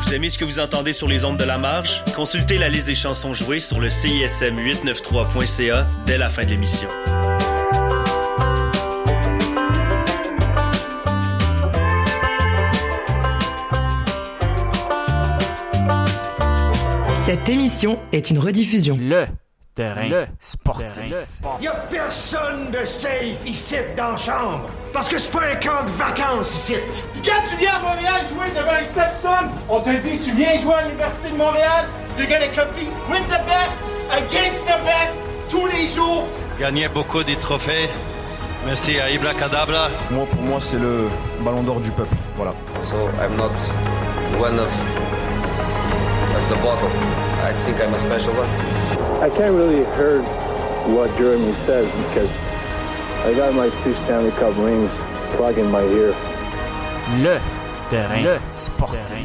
Vous aimez ce que vous entendez sur les ondes de la marge? Consultez la liste des chansons jouées sur le CISM893.ca dès la fin de l'émission. Cette émission est une rediffusion. Le terrain sportif. Il n'y a personne de safe ici dans la chambre. Parce que c'est pas un camp de vacances ici. Quand tu viens à Montréal jouer devant le Sepsum, on te dit tu viens jouer à l'Université de Montréal, you're gonna compete with the best, against the best, tous les jours. Gagner beaucoup de trophées. Merci à Ibra Kadabra. Pour moi, c'est le ballon d'or du peuple. Voilà. So I'm not one of the bottom. I think I'm a special one. I can't really hear what Jeremy says because I got my 2 Stanley Cup rings plugged in my ear. Le terrain sportif.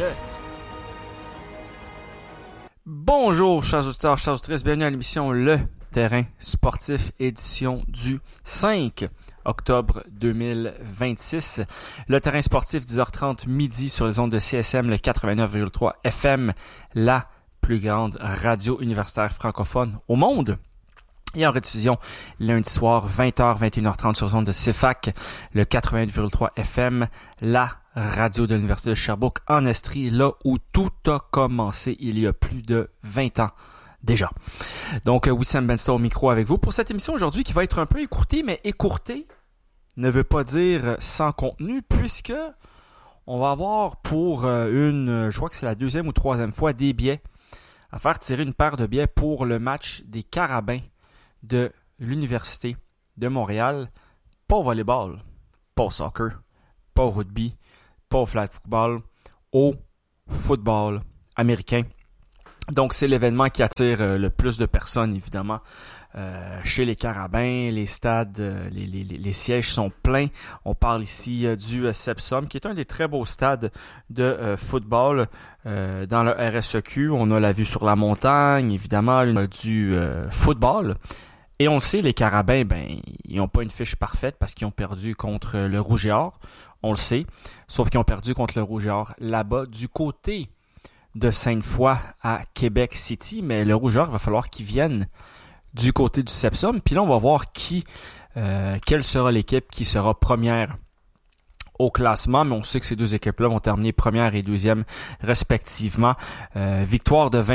Bonjour, chers auditeurs, chers auditrices, bienvenue à l'émission Le terrain sportif, édition du 5 octobre 2026. Le terrain sportif, 10h30 midi sur les ondes de CSM, le 89,3 FM, la plus grande radio universitaire francophone au monde. Et en rediffusion, lundi soir, 20h, 21h30 sur les ondes de CFAC, le 88,3 FM, la radio de l'Université de Sherbrooke en Estrie, là où tout a commencé il y a plus de 20 ans. Déjà. Donc, Wissam Bensta au micro avec vous pour cette émission aujourd'hui qui va être un peu écourtée, mais écourtée ne veut pas dire sans contenu, puisque on va avoir pour je crois que c'est la 2e ou 3e fois, des billets, à faire tirer une paire de billets pour le match des Carabins de l'Université de Montréal, pas au volleyball, pas au soccer, pas au rugby, pas au flag football, au football américain. Donc, c'est l'événement qui attire le plus de personnes, évidemment, chez les Carabins. Les stades, les sièges sont pleins. On parle ici du Sepsum, qui est un des très beaux stades de football dans le RSEQ. On a la vue sur la montagne, évidemment, du football. Et on le sait, les Carabins, ils n'ont pas une fiche parfaite parce qu'ils ont perdu contre le Rouge et Or. On le sait. Sauf qu'ils ont perdu contre le Rouge et Or là-bas, du côté de Sainte-Foy à Québec City, mais le Rouge et Or, il va falloir qu'ils viennent du côté du Sepsum. Puis là, on va voir quelle sera l'équipe qui sera première au classement, mais on sait que ces deux équipes-là vont terminer première et deuxième respectivement. Victoire de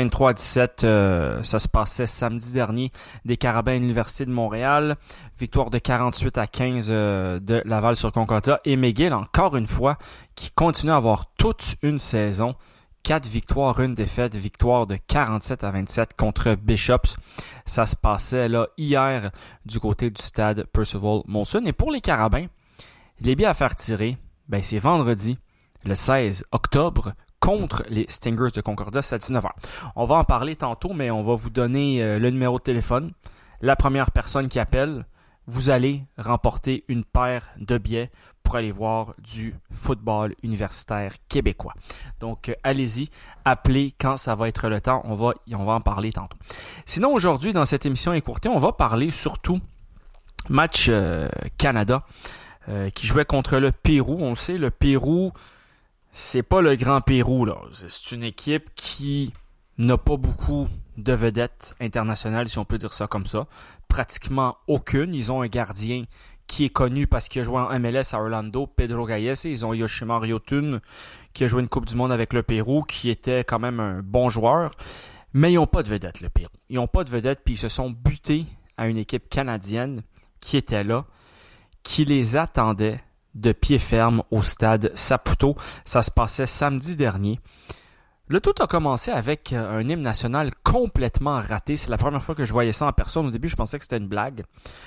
23-17, ça se passait samedi dernier, des Carabins à l'Université de Montréal. Victoire de 48-15 de Laval sur Concordia. Et McGill, encore une fois, qui continue à avoir toute une saison. 4 victoires, 1 défaite, victoire de 47-27 contre Bishops. Ça se passait là hier du côté du stade Percival Molson. Et pour les Carabins, les billets à faire tirer, c'est vendredi, le 16 octobre, contre les Stingers de Concordia, c'est à 19h. On va en parler tantôt, mais on va vous donner le numéro de téléphone. La première personne qui appelle, vous allez remporter une paire de billets pour aller voir du football universitaire québécois. Donc, allez-y, appelez quand ça va être le temps. On va en parler tantôt. Sinon, aujourd'hui, dans cette émission écourtée, on va parler surtout match Canada qui jouait contre le Pérou. On le sait, le Pérou, c'est pas le grand Pérou, là. C'est une équipe qui n'a pas beaucoup de vedettes internationales, si on peut dire ça comme ça. Pratiquement aucune. Ils ont un gardien qui est connu parce qu'il a joué en MLS à Orlando, Pedro Gallese. Ils ont Yoshimar Yotun, qui a joué une Coupe du Monde avec le Pérou, qui était quand même un bon joueur. Mais ils n'ont pas de vedette, le Pérou. Ils n'ont pas de vedette, puis ils se sont butés à une équipe canadienne qui était là, qui les attendait de pied ferme au stade Saputo. Ça se passait samedi dernier. Le tout a commencé avec un hymne national complètement raté. C'est la première fois que je voyais ça en personne. Au début, je pensais que c'était une blague.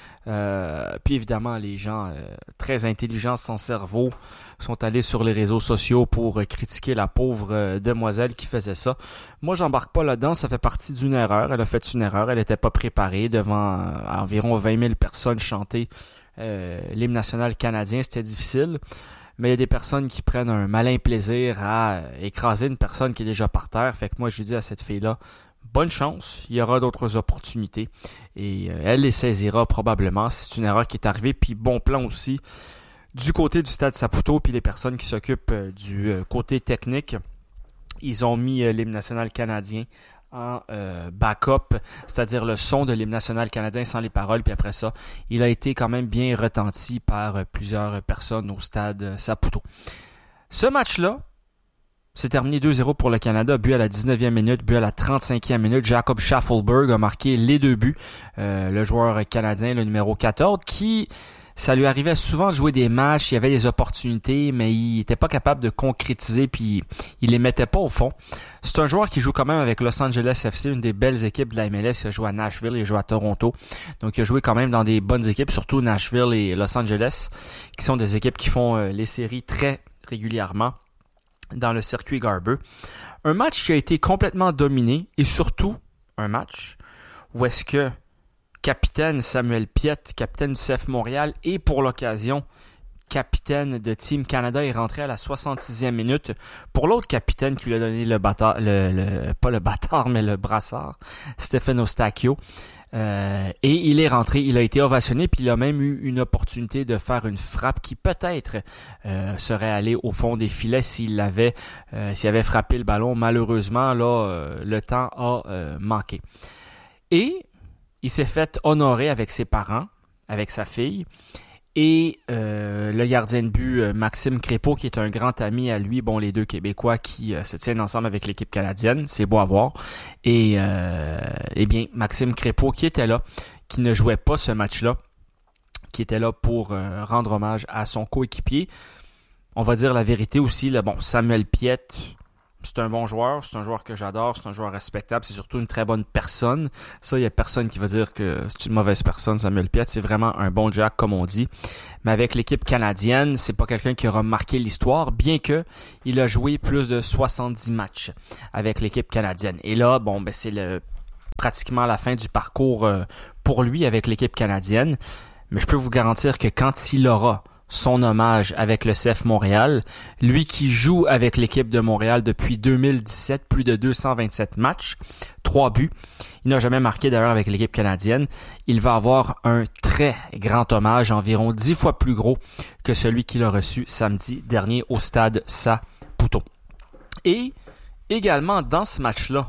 Puis évidemment, les gens très intelligents, sans cerveau, sont allés sur les réseaux sociaux pour critiquer la pauvre demoiselle qui faisait ça. Moi, j'embarque pas là-dedans. Ça fait partie d'une erreur. Elle a fait une erreur. Elle n'était pas préparée devant environ 20 000 personnes chanter l'hymne national canadien. C'était difficile. Mais il y a des personnes qui prennent un malin plaisir à écraser une personne qui est déjà par terre. Fait que moi, je dis à cette fille-là, bonne chance, il y aura d'autres opportunités. Et elle les saisira probablement. C'est une erreur qui est arrivée. Puis bon plan aussi du côté du stade Saputo, puis les personnes qui s'occupent du côté technique. ils ont mis l'hymne national canadien en backup, c'est-à-dire le son de l'hymne national canadien sans les paroles, puis après ça, il a été quand même bien retenti par plusieurs personnes au stade Saputo. Ce match-là s'est terminé 2-0 pour le Canada, but à la 19e minute, but à la 35e minute. Jacob Schaffelberg a marqué les 2 buts, le joueur canadien, le numéro 14, qui... Ça lui arrivait souvent de jouer des matchs, il y avait des opportunités, mais il était pas capable de concrétiser, puis il les mettait pas au fond. C'est un joueur qui joue quand même avec Los Angeles FC, une des belles équipes de la MLS. Il a joué à Nashville, il a joué à Toronto. Donc il a joué quand même dans des bonnes équipes, surtout Nashville et Los Angeles, qui sont des équipes qui font les séries très régulièrement dans le circuit Garber. Un match qui a été complètement dominé, et surtout un match où est-ce que capitaine Samuel Piette, capitaine du CF Montréal et pour l'occasion, capitaine de Team Canada est rentré à la 66e minute pour l'autre capitaine qui lui a donné le bâtard, pas le bâtard, mais le brassard, Stephen Eustáquio. Et il est rentré, il a été ovationné, puis il a même eu une opportunité de faire une frappe qui peut-être serait allée au fond des filets s'il avait frappé le ballon. Malheureusement, là, le temps a manqué. Et il s'est fait honorer avec ses parents, avec sa fille, et le gardien de but Maxime Crépeau, qui est un grand ami à lui, bon, les deux Québécois qui se tiennent ensemble avec l'équipe canadienne, c'est beau à voir. Et bien, Maxime Crépeau qui était là, qui ne jouait pas ce match-là, qui était là pour rendre hommage à son coéquipier. On va dire la vérité aussi, là, bon, Samuel Piette, c'est un bon joueur, c'est un joueur que j'adore, c'est un joueur respectable, c'est surtout une très bonne personne. Ça, il y a personne qui va dire que c'est une mauvaise personne, Samuel Piette, c'est vraiment un bon Jack, comme on dit. Mais avec l'équipe canadienne, c'est pas quelqu'un qui aura marqué l'histoire, bien que il a joué plus de 70 matchs avec l'équipe canadienne. Et là, bon, ben c'est pratiquement la fin du parcours pour lui avec l'équipe canadienne. Mais je peux vous garantir que quand il aura son hommage avec le CF Montréal, lui qui joue avec l'équipe de Montréal depuis 2017, plus de 227 matchs, 3 buts. Il n'a jamais marqué d'ailleurs avec l'équipe canadienne. Il va avoir un très grand hommage, environ 10 fois plus gros que celui qu'il a reçu samedi dernier au stade Saputo. Et également dans ce match-là,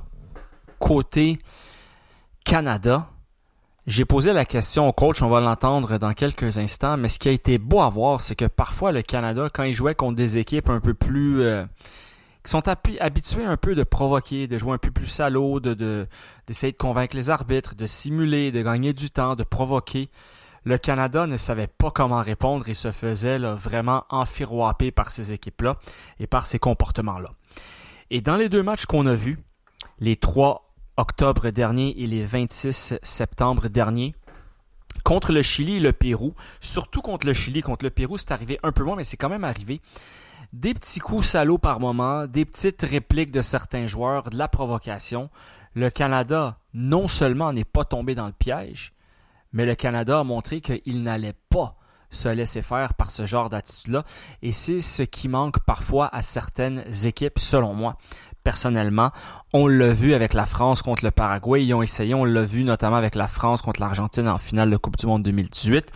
côté Canada, j'ai posé la question au coach, on va l'entendre dans quelques instants, mais ce qui a été beau à voir, c'est que parfois le Canada, quand il jouait contre des équipes un peu plus... qui sont habitués un peu de provoquer, de jouer un peu plus salaud, d'essayer de convaincre les arbitres, de simuler, de gagner du temps, de provoquer, le Canada ne savait pas comment répondre et se faisait là, vraiment enfiroiper par ces équipes-là et par ces comportements-là. Et dans les 2 matchs qu'on a vus, les 3 octobre dernier et les 26 septembre dernier, contre le Chili et le Pérou, surtout contre le Chili, contre le Pérou, c'est arrivé un peu moins, mais c'est quand même arrivé. Des petits coups salauds par moment, des petites répliques de certains joueurs, de la provocation. Le Canada, non seulement n'est pas tombé dans le piège, mais le Canada a montré qu'il n'allait pas se laisser faire par ce genre d'attitude-là. Et c'est ce qui manque parfois à certaines équipes, selon moi. Personnellement, on l'a vu avec la France contre le Paraguay. Ils ont essayé, on l'a vu notamment avec la France contre l'Argentine en finale de Coupe du Monde 2018.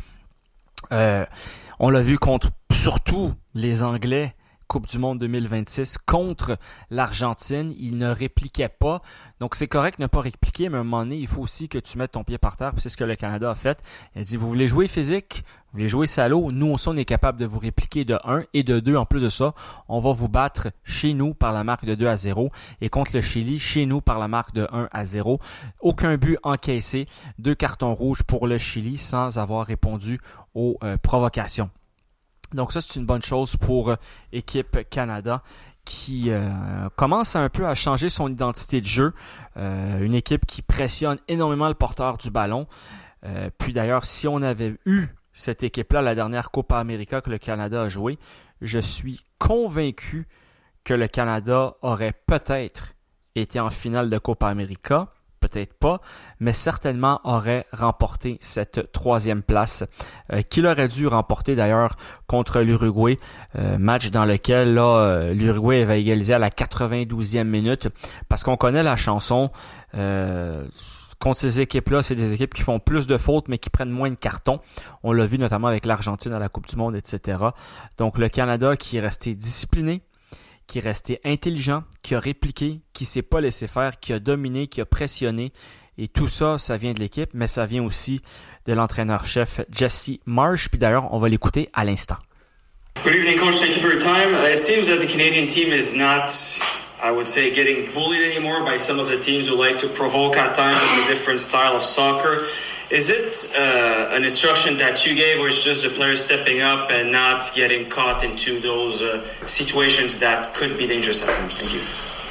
On l'a vu contre surtout les Anglais, Coupe du Monde 2026, contre l'Argentine. Ils ne répliquaient pas. Donc c'est correct de ne pas répliquer, mais à un moment donné, il faut aussi que tu mettes ton pied par terre. Puis c'est ce que le Canada a fait. Il a dit, vous voulez jouer physique, vous voulez jouer salaud, nous aussi on est capable de vous répliquer de 1 et de 2. En plus de ça, on va vous battre chez nous par la marque de 2-0 et contre le Chili, chez nous par la marque de 1-0. Aucun but encaissé, 2 cartons rouges pour le Chili sans avoir répondu aux provocations. Donc ça, c'est une bonne chose pour Équipe Canada qui commence un peu à changer son identité de jeu. Une équipe qui pressionne énormément le porteur du ballon. Puis d'ailleurs, si on avait eu cette équipe-là, la dernière Copa América que le Canada a joué, je suis convaincu que le Canada aurait peut-être été en finale de Copa América. Peut-être pas, mais certainement aurait remporté cette 3e place qu'il aurait dû remporter d'ailleurs contre l'Uruguay, match dans lequel là, l'Uruguay avait égalisé à la 92e minute parce qu'on connaît la chanson. Contre ces équipes-là, c'est des équipes qui font plus de fautes mais qui prennent moins de cartons. On l'a vu notamment avec l'Argentine à la Coupe du Monde, etc. Donc le Canada qui est resté discipliné, qui est resté intelligent, qui a répliqué, qui s'est pas laissé faire, qui a dominé, qui a pressionné. Et tout ça, ça vient de l'équipe, mais ça vient aussi de l'entraîneur-chef Jesse Marsch. Puis d'ailleurs, on va l'écouter à l'instant. Good evening, Coach. Thank you for your time. It seems that the Canadian team is not, I would say, getting bullied anymore by some of the teams who like to provoke at times with a different style of soccer. Is it an instruction that you gave, or is it just the players stepping up and not getting caught into those situations that could be dangerous at times? Thank you.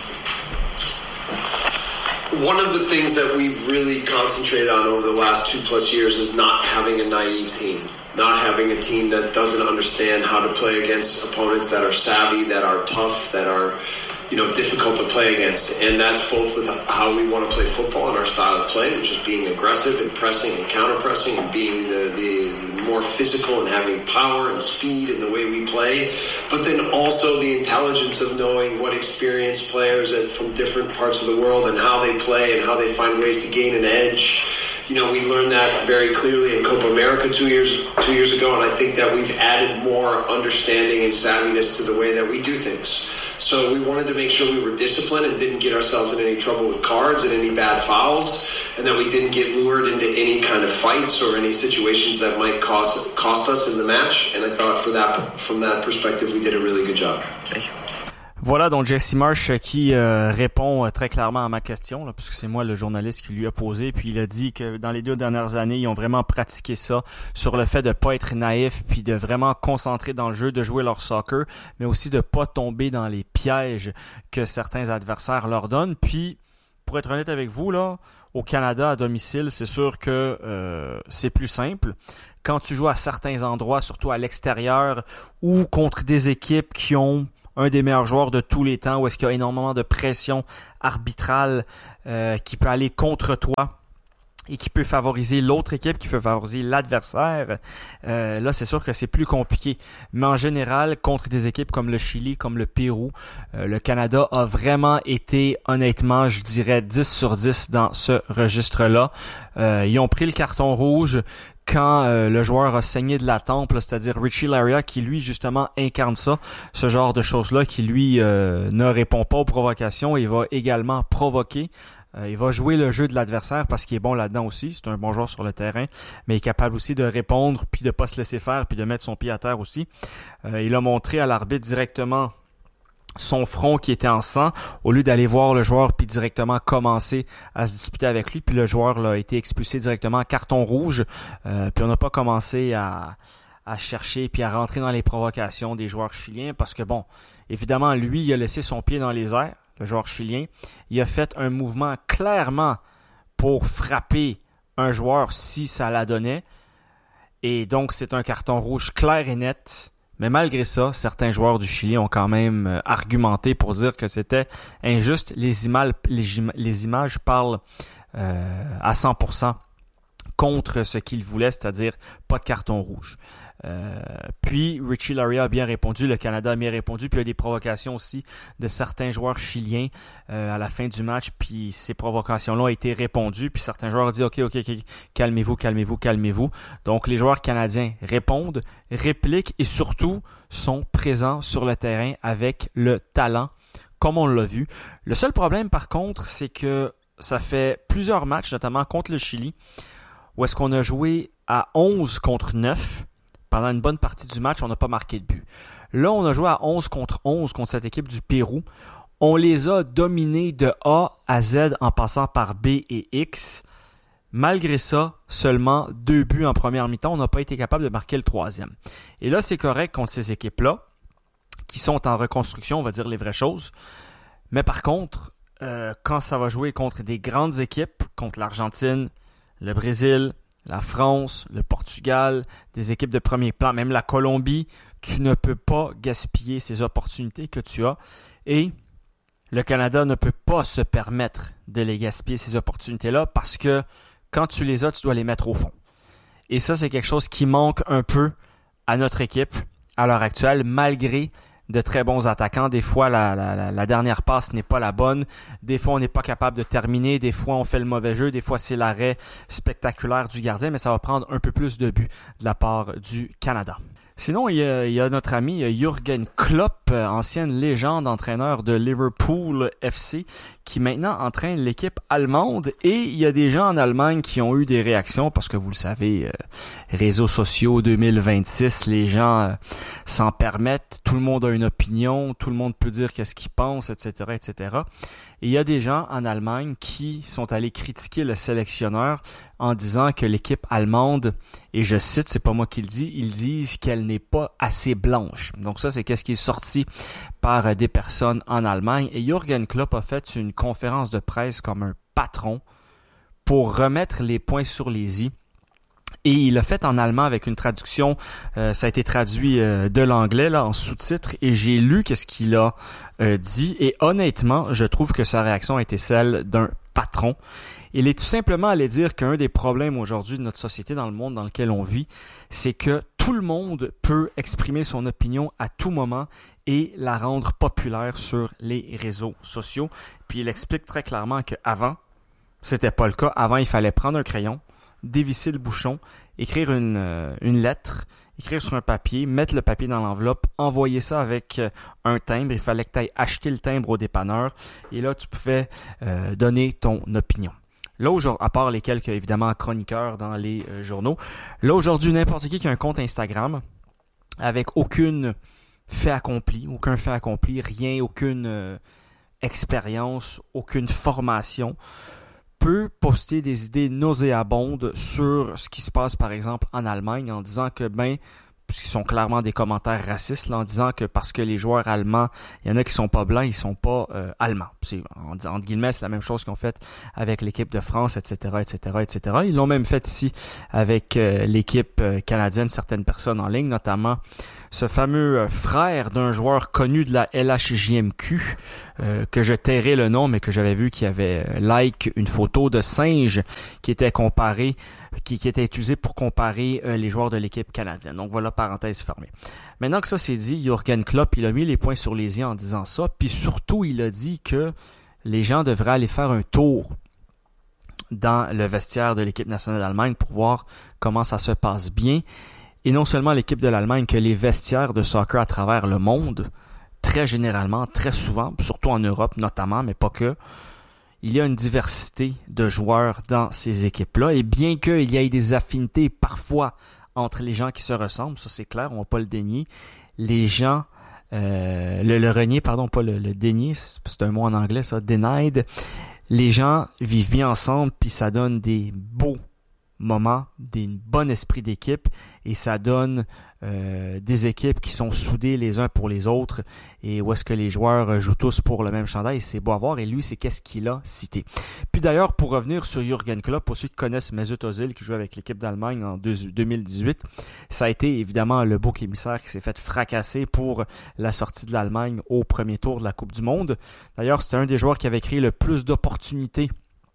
One of the things that we've really concentrated on over the last 2+ years is not having a naive team. Not having a team that doesn't understand how to play against opponents that are savvy, that are tough, that are, difficult to play against. And that's both with how we want to play football and our style of play, which is being aggressive and pressing and counter-pressing and being the more physical and having power and speed in the way we play. But then also the intelligence of knowing what experienced players from different parts of the world and how they play and how they find ways to gain an edge. We learned that very clearly in Copa America 2 years ago, and I think that we've added more understanding and savviness to the way that we do things. So we wanted to make sure we were disciplined and didn't get ourselves in any trouble with cards and any bad fouls, and that we didn't get lured into any kind of fights or any situations that might cost us in the match. And I thought from that perspective, we did a really good job. Thank you. Voilà donc Jesse Marsch qui répond très clairement à ma question, là, puisque c'est moi le journaliste qui lui a posé, puis il a dit que dans les 2 dernières années, ils ont vraiment pratiqué ça sur le fait de pas être naïf, puis de vraiment concentrer dans le jeu, de jouer leur soccer, mais aussi de pas tomber dans les pièges que certains adversaires leur donnent. Puis, pour être honnête avec vous, là, au Canada, à domicile, c'est sûr que c'est plus simple. Quand tu joues à certains endroits, surtout à l'extérieur, ou contre des équipes qui ont un des meilleurs joueurs de tous les temps, où est-ce qu'il y a énormément de pression arbitrale qui peut aller contre toi et qui peut favoriser l'autre équipe, qui peut favoriser l'adversaire. Là, c'est sûr que c'est plus compliqué. Mais en général, contre des équipes comme le Chili, comme le Pérou, le Canada a vraiment été, honnêtement, je dirais 10 sur 10 dans ce registre-là. Ils ont pris le carton rouge quand le joueur a saigné de la tempe, là, c'est-à-dire Richie Laryea qui, lui, justement, incarne ça, ce genre de choses-là, qui, lui, ne répond pas aux provocations. Il va également provoquer. Il va jouer le jeu de l'adversaire parce qu'il est bon là-dedans aussi. C'est un bon joueur sur le terrain, mais il est capable aussi de répondre, puis de pas se laisser faire, puis de mettre son pied à terre aussi. Il a montré à l'arbitre directement son front qui était en sang, au lieu d'aller voir le joueur puis directement commencer à se disputer avec lui. Puis le joueur là, a été expulsé directement, carton rouge. Puis on n'a pas commencé à chercher puis à rentrer dans les provocations des joueurs chiliens parce que bon, évidemment, lui, il a laissé son pied dans les airs, le joueur chilien. Il a fait un mouvement clairement pour frapper un joueur si ça la donnait. Et donc, c'est un carton rouge clair et net. Mais malgré ça, certains joueurs du Chili ont quand même argumenté pour dire que c'était injuste. Les images parlent à 100% contre ce qu'ils voulaient, c'est-à-dire pas de carton rouge. Puis Richie Laryea a bien répondu, le Canada a bien répondu, puis il y a des provocations aussi de certains joueurs chiliens à la fin du match, puis ces provocations-là ont été répondues, puis certains joueurs ont dit OK, calmez-vous. Donc les joueurs canadiens répondent, répliquent et surtout sont présents sur le terrain avec le talent, comme on l'a vu. Le seul problème par contre, c'est que ça fait plusieurs matchs, notamment contre le Chili, où est-ce qu'on a joué à 11 contre 9. Pendant une bonne partie du match, on n'a pas marqué de but. Là, on a joué à 11 contre cette équipe du Pérou. On les a dominés de A à Z en passant par B et X. Malgré ça, seulement 2 buts en première mi-temps. On n'a pas été capable de marquer le 3e. Et là, c'est correct contre ces équipes-là, qui sont en reconstruction, on va dire les vraies choses. Mais par contre, quand ça va jouer contre des grandes équipes, contre l'Argentine, le Brésil, la France, le Portugal, des équipes de premier plan, même la Colombie, tu ne peux pas gaspiller ces opportunités que tu as. Et le Canada ne peut pas se permettre de les gaspiller, ces opportunités-là, parce que quand tu les as, tu dois les mettre au fond. Et ça, c'est quelque chose qui manque un peu à notre équipe à l'heure actuelle, malgré de très bons attaquants. Des fois, la dernière passe n'est pas la bonne. Des fois, on n'est pas capable de terminer. Des fois, on fait le mauvais jeu. Des fois, c'est l'arrêt spectaculaire du gardien. Mais ça va prendre un peu plus de buts de la part du Canada. Sinon, il y a notre ami Jürgen Klopp, ancienne légende entraîneur de Liverpool FC, qui maintenant entraîne l'équipe allemande. Et il y a des gens en Allemagne qui ont eu des réactions, parce que vous le savez, réseaux sociaux 2026, les gens s'en permettent, tout le monde a une opinion, tout le monde peut dire qu'est-ce qu'il pense, etc., etc. Et il y a des gens en Allemagne qui sont allés critiquer le sélectionneur en disant que l'équipe allemande, et je cite, c'est pas moi qui le dis, ils disent qu'elle n'est pas assez blanche. Donc ça, c'est qu'est-ce qui est sorti par des personnes en Allemagne. Et Jürgen Klopp a fait une conférence de presse comme un patron pour remettre les points sur les i. Et il l'a fait en allemand avec une traduction, ça a été traduit de l'anglais là en sous-titres, et j'ai lu qu'est-ce qu'il a dit, et honnêtement, je trouve que sa réaction a été celle d'un patron. Il est tout simplement allé dire qu'un des problèmes aujourd'hui de notre société, dans le monde dans lequel on vit, c'est que tout le monde peut exprimer son opinion à tout moment et la rendre populaire sur les réseaux sociaux. Puis il explique très clairement qu'avant, c'était pas le cas. Avant, il fallait prendre un crayon, dévisser le bouchon, écrire une lettre, écrire sur un papier, mettre le papier dans l'enveloppe, envoyer ça avec un timbre. Il fallait que tu ailles acheter le timbre au dépanneur et là, tu pouvais donner ton opinion. Là, à part les quelques, évidemment, chroniqueurs dans les journaux, là, aujourd'hui, n'importe qui a un compte Instagram avec aucun fait accompli, rien, aucune expérience, aucune formation, peut poster des idées nauséabondes sur ce qui se passe, par exemple, en Allemagne, en disant que, puisqu'ils sont clairement des commentaires racistes, là, en disant que parce que les joueurs allemands, il y en a qui sont pas blancs, ils sont pas allemands. C'est, entre guillemets, c'est la même chose qu'ils ont fait avec l'équipe de France, etc., etc., etc. Ils l'ont même fait ici avec l'équipe canadienne, certaines personnes en ligne, notamment ce fameux frère d'un joueur connu de la LHJMQ, que je tairai le nom, mais que j'avais vu qui avait une photo de singe qui était comparé, qui était utilisé pour comparer les joueurs de l'équipe canadienne. Donc voilà, parenthèse fermée. Maintenant que ça c'est dit, Jürgen Klopp, il a mis les points sur les i en disant ça, puis surtout il a dit que les gens devraient aller faire un tour dans le vestiaire de l'équipe nationale d'Allemagne pour voir comment ça se passe bien. Et non seulement l'équipe de l'Allemagne, que les vestiaires de soccer à travers le monde, très généralement, très souvent, surtout en Europe notamment, mais pas que, il y a une diversité de joueurs dans ces équipes-là. Et bien qu'il y ait des affinités parfois entre les gens qui se ressemblent, ça c'est clair, on va pas le dénier, les gens, le renier, pardon, pas le dénier, c'est un mot en anglais ça, denied, les gens vivent bien ensemble, puis ça donne des beaux moments, des bons esprits d'équipe, et ça donne des équipes qui sont soudées les uns pour les autres et où est-ce que les joueurs jouent tous pour le même chandail. C'est beau à voir, et lui, c'est qu'est-ce qu'il a cité. Puis d'ailleurs, pour revenir sur Jürgen Klopp, pour ceux qui connaissent Mesut Özil qui joue avec l'équipe d'Allemagne en 2018, ça a été évidemment le bouc émissaire qui s'est fait fracasser pour la sortie de l'Allemagne au premier tour de la Coupe du Monde. D'ailleurs, c'était un des joueurs qui avait créé le plus d'opportunités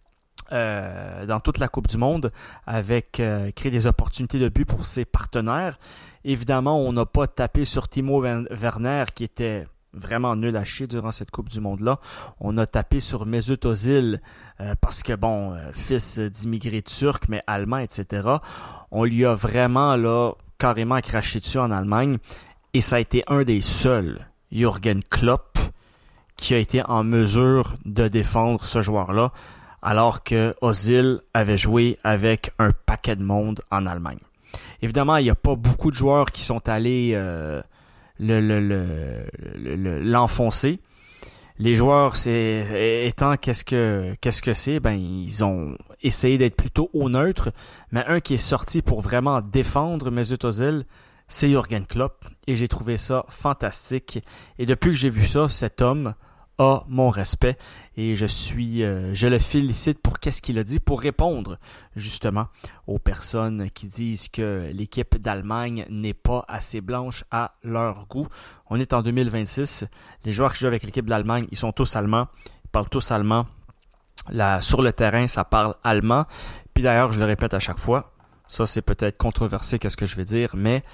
dans toute la Coupe du Monde, avec créer des opportunités de but pour ses partenaires. Évidemment, on n'a pas tapé sur Timo Werner qui était vraiment nul à chier durant cette Coupe du Monde-là. On a tapé sur Mesut Özil parce que, fils d'immigrés turcs, mais allemand, etc. On lui a vraiment carrément craché dessus en Allemagne, et ça a été un des seuls, Jürgen Klopp, qui a été en mesure de défendre ce joueur-là, alors que Özil avait joué avec un paquet de monde en Allemagne. Évidemment, il n'y a pas beaucoup de joueurs qui sont allés l'enfoncer. Les joueurs, qu'est-ce que c'est? Ils ont essayé d'être plutôt au neutre, mais un qui est sorti pour vraiment défendre Mesut Özil, c'est Jürgen Klopp, et j'ai trouvé ça fantastique. Et depuis que j'ai vu ça, cet homme a mon respect, et je le félicite pour qu'est-ce qu'il a dit, pour répondre justement aux personnes qui disent que l'équipe d'Allemagne n'est pas assez blanche à leur goût. On est en 2026, les joueurs qui jouent avec l'équipe d'Allemagne, ils sont tous allemands, ils parlent tous allemand. Là, sur le terrain, ça parle allemand. Puis d'ailleurs, je le répète à chaque fois, ça c'est peut-être controversé qu'est-ce que je vais dire, mais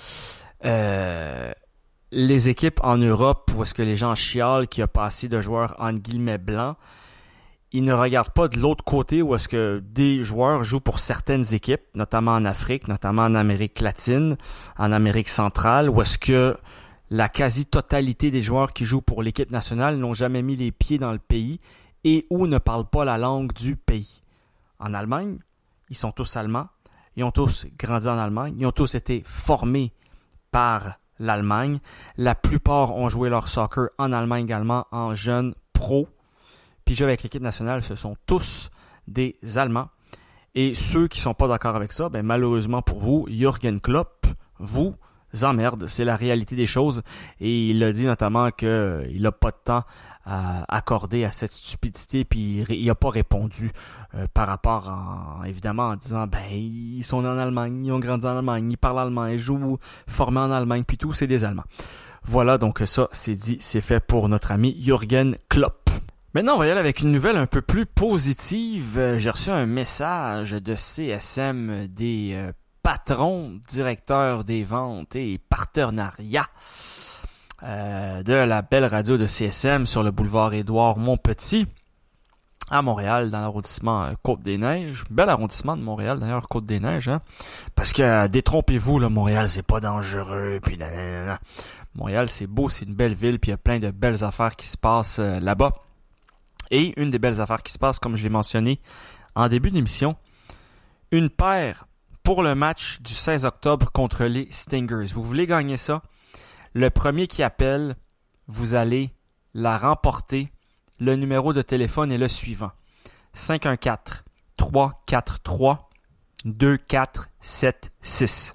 les équipes en Europe où est-ce que les gens chialent qu'il n'y a pas assez de joueurs entre guillemets blancs, ils ne regardent pas de l'autre côté où est-ce que des joueurs jouent pour certaines équipes, notamment en Afrique, notamment en Amérique latine, en Amérique centrale, où est-ce que la quasi-totalité des joueurs qui jouent pour l'équipe nationale n'ont jamais mis les pieds dans le pays et ou ne parlent pas la langue du pays. En Allemagne, ils sont tous allemands, ils ont tous grandi en Allemagne, ils ont tous été formés par l'Allemagne. La plupart ont joué leur soccer en Allemagne également, en jeunes pro. Puis jouer avec l'équipe nationale, ce sont tous des Allemands. Et ceux qui ne sont pas d'accord avec ça, ben malheureusement pour vous, Jürgen Klopp vous emmerde. C'est la réalité des choses. Et il a dit notamment qu'il n'a pas de temps à accorder à cette stupidité. Puis il n'a pas répondu par rapport, évidemment, en disant ils sont en Allemagne, ils ont grandi en Allemagne, ils parlent allemand, ils jouent formés en Allemagne, puis tout, c'est des Allemands. Voilà, donc ça, c'est dit, c'est fait pour notre ami Jürgen Klopp. Maintenant, on va y aller avec une nouvelle un peu plus positive. J'ai reçu un message de CSM des patrons, directeurs des ventes et partenariats de la belle radio de CSM sur le boulevard Édouard-Montpetit à Montréal, dans l'arrondissement Côte-des-Neiges. Bel arrondissement de Montréal, d'ailleurs, Côte-des-Neiges, hein? Parce que, détrompez-vous, là, Montréal, c'est pas dangereux, puis nanana. Montréal, c'est beau, c'est une belle ville, puis il y a plein de belles affaires qui se passent là-bas. Et une des belles affaires qui se passe, comme je l'ai mentionné en début d'émission, une paire pour le match du 16 octobre contre les Stingers. Vous voulez gagner ça? Le premier qui appelle, vous allez la remporter. Le numéro de téléphone est le suivant. 514-343-2476.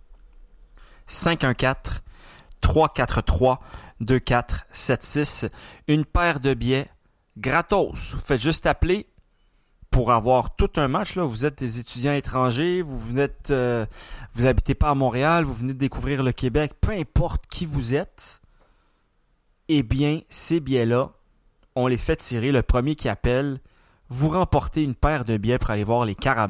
514-343-2476. Une paire de billets gratos. Vous faites juste appeler pour avoir tout un match. Là. Vous êtes des étudiants étrangers, vous habitez pas à Montréal, vous venez de découvrir le Québec, peu importe qui vous êtes, eh bien, ces billets-là, on les fait tirer. Le premier qui appelle, vous remportez une paire de billets pour aller voir les Carabins